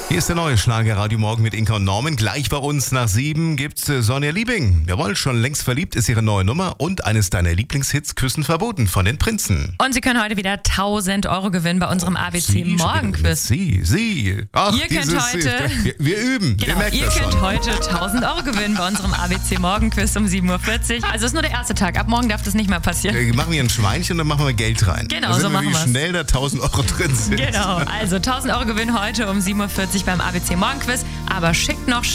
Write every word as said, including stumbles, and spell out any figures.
Hier ist der neue Schlager Radio Morgen mit Inka und Norman. Gleich bei uns nach sieben gibt's äh, Sonja Liebing. Jawohl, schon längst verliebt ist ihre neue Nummer und eines deiner Lieblingshits, Küssen verboten, von den Prinzen. Und Sie können heute wieder tausend Euro gewinnen bei unserem A B C Morgenquiz. Sie, Sie. Ach, ihr könnt dieses, heute, wir, wir üben, genau, ihr merkt ihr das könnt schon. heute tausend Euro gewinnen bei unserem A B C Morgenquiz um sieben Uhr vierzig. Also ist nur der erste Tag, ab morgen darf das nicht mehr passieren. Äh, machen wir ein Schweinchen und dann machen wir Geld rein. Genau, da sehen so wir, machen wie wir's. schnell da tausend Euro drin sind. Genau, also tausend Euro Gewinn heute um sieben Uhr vierzig beim A B C Morgenquiz. Aber schickt noch